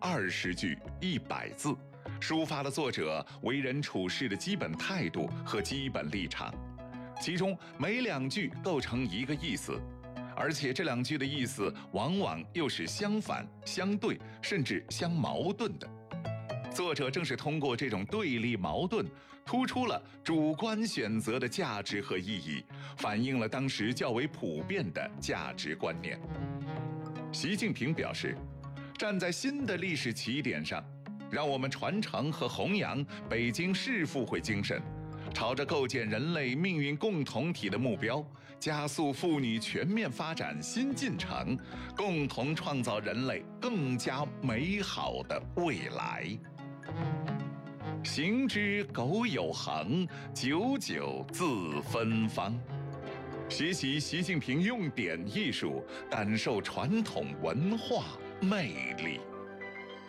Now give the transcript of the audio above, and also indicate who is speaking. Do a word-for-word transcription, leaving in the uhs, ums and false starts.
Speaker 1: 二十句一百字，抒发了作者为人处事的基本态度和基本立场。其中每两句构成一个意思，而且这两句的意思往往又是相反、相对，甚至相矛盾的。作者正是通过这种对立矛盾，突出了主观选择的价值和意义，反映了当时较为普遍的价值观念。习近平表示，站在新的历史起点上，让我们传承和弘扬北京市复会精神，朝着构建人类命运共同体的目标，加速妇女全面发展新进程，共同创造人类更加美好的未来。行之苟有恒，久久自芬芳。学习习近平用典艺术，感受传统文化魅力。